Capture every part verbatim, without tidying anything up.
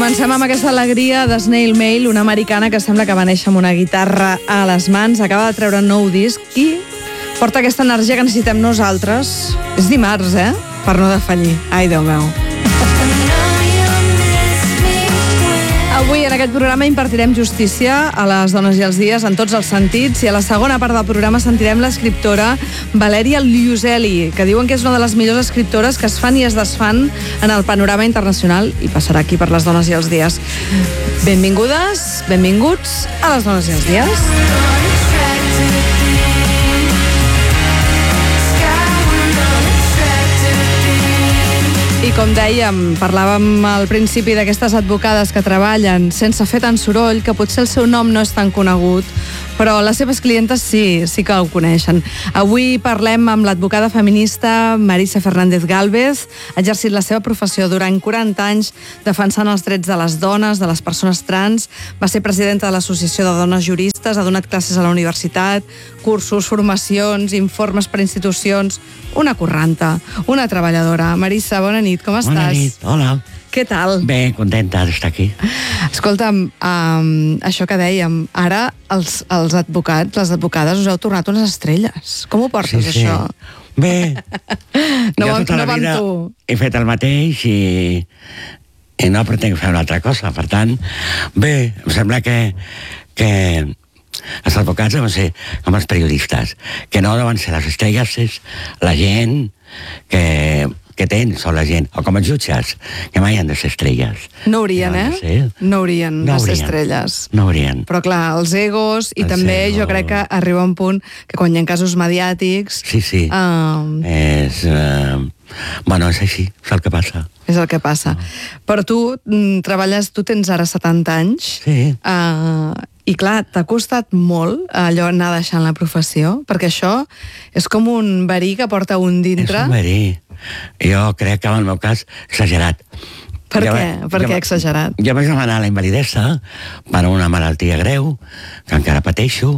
Comencem amb aquesta alegria de Snail Mail, una americana que sembla que va néixer amb una guitarra a les mans, acaba de treure un nou disc i porta aquesta energia que necessitem nosaltres. És dimarts, eh? Per no defallir. Ai, Déu meu. Avui en aquest programa impartirem justícia a les dones i als dies en tots els sentits i a la segona part del programa sentirem l'escriptora Valeria Luiselli, que diuen que és una de les millors escriptores que es fan i es desfan en el panorama internacional i passarà aquí per les dones i els dies. Benvingudes, benvinguts a les dones i els dies. I com dèiem, parlàvem al principi d'aquestes advocades que treballen sense fer tant soroll, que potser el seu nom no és tan conegut, però les seves clientes sí, sí que ho coneixen. Avui parlem amb l'advocada feminista Marisa Fernández Gálvez. Ha exercit la seva professió durant quaranta anys defensant els drets de les dones, de les persones trans. Va ser presidenta de l'Associació de Dones Juristes, ha donat classes a la universitat, cursos, formacions, informes per institucions. Una curranta, una treballadora. Marisa, bona nit, com estàs? Bona nit, hola. Què tal? Bé, contenta d'estar aquí. Escolta'm, um, això que dèiem, ara els, els advocats, les advocades, us heu tornat unes estrelles. Com ho portes, sí, sí. això? Bé, no jo va, tota no la vida tu. he fet el mateix i, i no pretenc fer una altra cosa. Per tant, bé, em sembla que, que els advocats deuen ser com els periodistes, que no deuen ser les estrelles, és la gent que... que tens, o la gent, o com els jutges, que mai han de ser estrelles. No haurien, eh? Ser. No haurien no de ser haurien. estrelles. No haurien. Però clar, els egos, i els també egos. jo crec que arriba un punt que quan hi ha casos mediàtics... Sí, sí. Uh, és... Uh, bueno, és així, és el que passa. És el que passa. Oh. Però tu mm, treballes, tu tens ara setanta anys. Sí. Uh, I clar, t'ha costat molt allò anar deixant la professió, perquè això és com un verí que porta un dintre. És un verí. Jo crec que en el meu cas exagerat. Per jo, què? Per jo, què exagerat? Jo vaig demanar la invalidesa per una malaltia greu, que encara pateixo,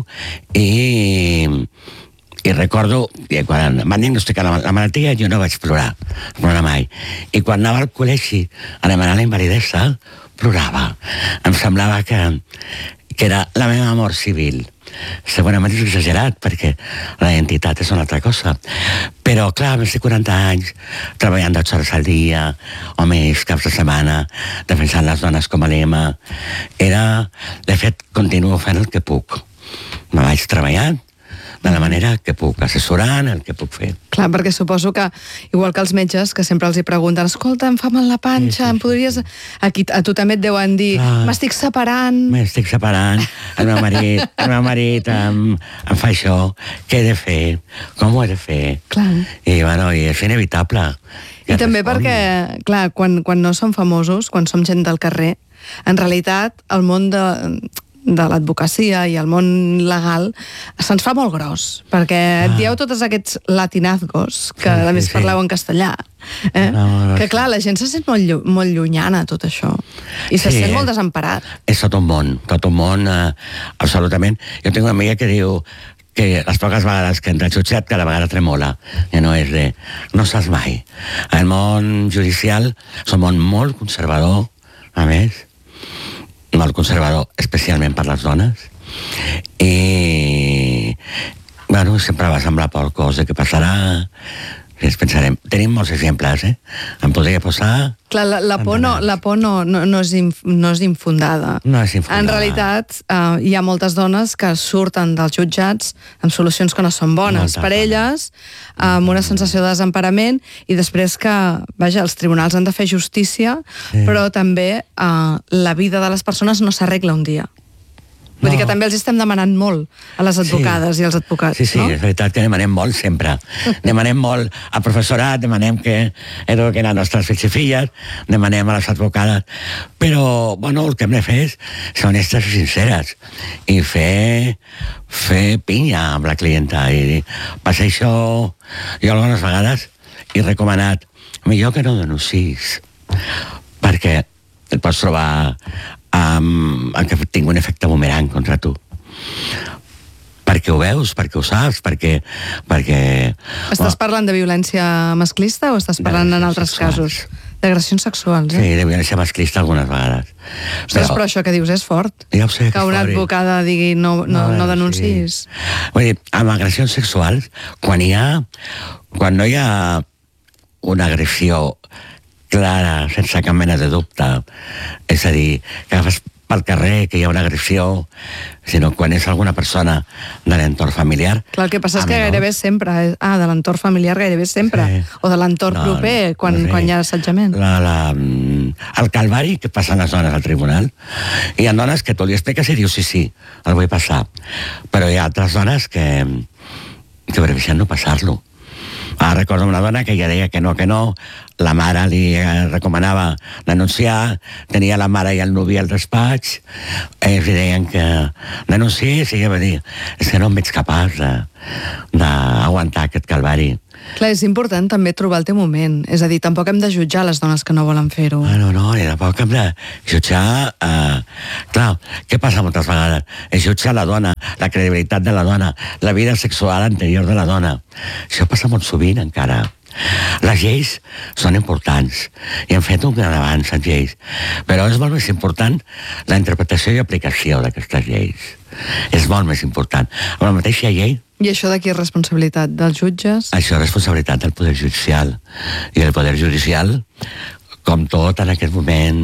i, i recordo que quan em van diagnosticar la, la malaltia jo no vaig plorar, no plorar mai. I quan anava al col·legi a demanar la invalidesa, plorava. Em semblava que, que era la meva mort civil. Segurament és exagerat, perquè la identitat és una altra cosa. Però, clar, més de quaranta anys, treballant dotze hores al dia, o més, caps de setmana, defensant les dones com a lema. Era, de fet, continuo fent el que puc. Me vaig treballant de la manera que puc, assessorant el que puc fer. Clar, perquè suposo que, igual que els metges, que sempre els hi pregunten, escolta, em fa mal la panxa, sí, sí, em podries... Aquí, a tu també et deuen dir, m'estic separant... M'estic separant, el meu marit, el meu marit em, em fa això, què he de fer, com ho he de fer... Clar. I, bueno, i és inevitable. I també respon. Perquè, clar, quan, quan no som famosos, quan som gent del carrer, en realitat, el món de... de l'advocacia i el món legal se'ns fa molt gros, perquè ah. et dieu tots aquests latinazgos que sí, a més sí, parleu sí. en castellà, eh? no, no, que clar, la gent se sent molt, llu molt llunyana tot això, i se sí, sent molt desemparat. És tot un món, tot un món eh, absolutament. Jo tinc una amiga que diu que les poques vegades que entra al jutjat cada vegada tremola, que no és de... no saps mai. El món judicial és un món molt conservador, a més, molt conservador, especialment per les dones, i bueno, sempre va semblar por cosa que passarà, i ens pensarem, tenim molts exemples, eh? Em podria posar... Clar, la, la por, no, la por no, no, no, és inf, no és infundada. No és infundada. En realitat, uh, hi ha moltes dones que surten dels jutjats amb solucions que no són bones Molta per elles, amb una sensació de desemparament, i després que, vaja, els tribunals han de fer justícia, sí. però també uh, la vida de les persones no s'arregla un dia. Vull no. dir que també els estem demanant molt a les advocades sí. i als advocats, sí, sí, no? Sí, és veritat que demanem molt sempre. Demanem molt al professorat, demanem que eduquen les nostres fills i filles, demanem a les advocades, però, bueno, el que hem de fer és ser honestes i sinceres i fer, fer pinya amb la clienta i dir, passa això, jo algunes vegades he recomanat, millor que no denunciïs, perquè et pots trobar amb, amb que tingui un efecte bumerang contra tu. Perquè ho veus, perquè ho saps, perquè... perquè estàs parlant de violència masclista o estàs parlant en altres casos? d'agressions sexuals, eh? Sí, de violència masclista algunes vegades. Ostres, però, però això que dius és fort. Ja ho sé, que una advocada digui no, no, no, no denuncis. Sí. Vull dir, amb agressions sexuals, quan hi ha... Quan no hi ha una agressió clara, sense cap mena de dubte, és a dir, que agafes pel carrer que hi ha una agressió, sinó quan és alguna persona de l'entorn familiar. Clar, el que passa és que gairebé sempre, ah, de l'entorn familiar gairebé sempre, sí. O de l'entorn no, proper, quan, no sé. Quan hi ha assetjament. La, la, el calvari que passen les dones al tribunal, hi ha dones que tu li expliques i dius sí, sí, el vull passar, però hi ha altres dones que, que prefereixen no passar-lo. Ah, recordo una dona que ella deia que no, que no, la mare li recomanava denunciar, tenia la mare i el nuvi al despatx, ells li deien que denunciés i ella va dir, és que no em veig capaç d'aguantar aquest calvari. Clar, és important també trobar el teu moment, és a dir, tampoc hem de jutjar les dones que no volen fer-ho. Ah, no, no, i tampoc hem de jutjar... Eh, clar, què passa moltes vegades? És jutjar la dona, la credibilitat de la dona, la vida sexual anterior de la dona. Això passa molt sovint encara. Les lleis són importants i hem fet un gran avanç en lleis, però és molt més important la interpretació i aplicació d'aquestes lleis. És molt més important. Amb la mateixa llei... I això de qui és responsabilitat? Dels jutges? Això és responsabilitat del Poder Judicial. I el Poder Judicial, com tot en aquest moment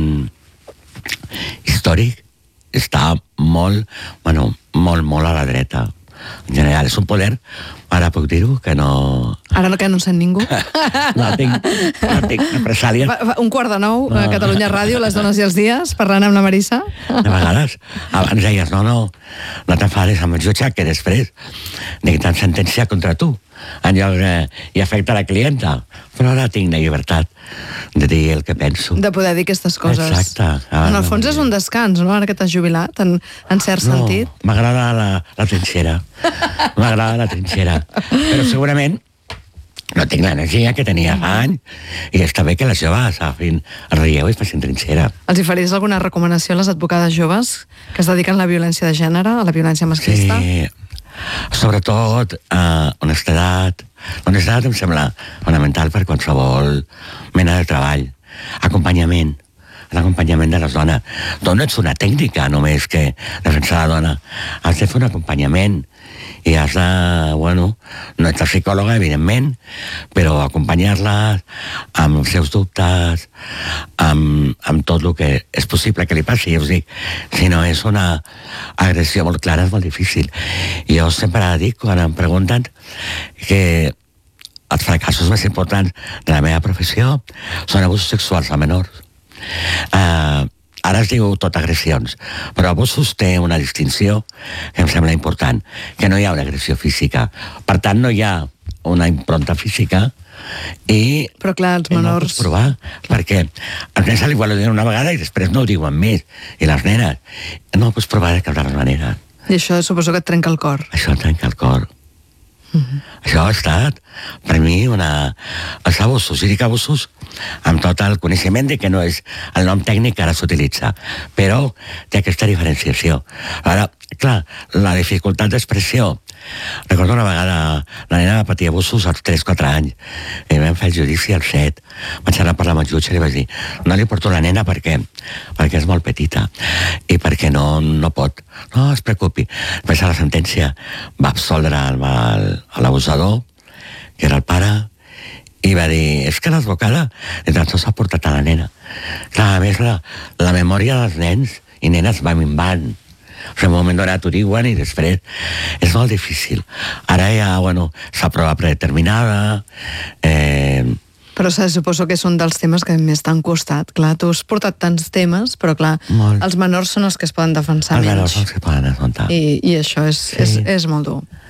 històric, està molt, bueno, molt, molt a la dreta. En general, és un poder, ara puc dir-ho, que no... Ara no, que no en sent ningú? no, tinc, no tinc represàlia. Un quart de nou, no. A Catalunya Ràdio, les dones i els dies, parlant amb la Marissa. De vegades, abans deies, no, no, no t'enfades amb el jutge, que després dicten sentència contra tu, en lloc de, i afecta la clienta. Però ara tinc la llibertat de dir el que penso. De poder dir aquestes coses. Exacte. En el fons és un descans, no?, ara que t'has jubilat, en, en cert no, sentit. M'agrada la, la trinxera. M'agrada la trinxera. Però segurament no tinc l'energia que tenia fa any i està bé que les joves agafin el relleu i facin trinxera. Els hi faries alguna recomanació a les advocades joves que es dediquen a la violència de gènere, a la violència masclista? Sí, sobretot eh, honestedat. Honestedat em sembla fonamental per qualsevol mena de treball. Acompanyament. L'acompanyament de les dones. Tu no ets una tècnica només que defensar la dona. Has de fer un acompanyament i has de, bueno, no ets la psicòloga, evidentment, però acompanyar-les amb els seus dubtes, amb, amb tot el que és possible que li passi, ja us dic. Si no és una agressió molt clara, és molt difícil. Jo sempre dic, quan em pregunten, que els fracassos més importants de la meva professió són abusos sexuals a menors. Uh, ara es diu tot agressions, però abusos té una distinció que em sembla important, que no hi ha una agressió física, per tant no hi ha una impronta física i però clar, els menors... no ho pots provar, perquè els nens li volen dir una vegada i després no ho diuen més, i les nenes no ho pots provar de cap de les maneres. I això suposo que et trenca el cor. Això et trenca el cor. Uh-huh. Això ha estat per mi una... els abusos, i dic abusos amb tot el coneixement de que no és el nom tècnic que ara s'utilitza, però té aquesta diferenciació. Ara, clar, la dificultat d'expressió. Recordo una vegada la nena va patir abusos als tres quatre anys i vam fer el judici als set. Vaig anar a parlar amb el jutge i li vaig dir no li porto la nena perquè perquè és molt petita i perquè no, no pot. No es preocupi. Després a la sentència va absoldre l'abusador, que era el pare, i va dir, és que l'advocada ni tan sols ha portat a la nena. Clar, a més la, la memòria dels nens i nenes va minvant. O sigui, en un moment donat ho diuen i després és molt difícil. Ara ja, bueno, s'ha prova predeterminada... Eh... Però suposo que són dels temes que més t'han costat. Clar, tu has portat tants temes, però clar, molt. Els menors són els que es poden defensar els menys. Els menors són els que poden defensar. I, i això és, sí. és, és molt dur.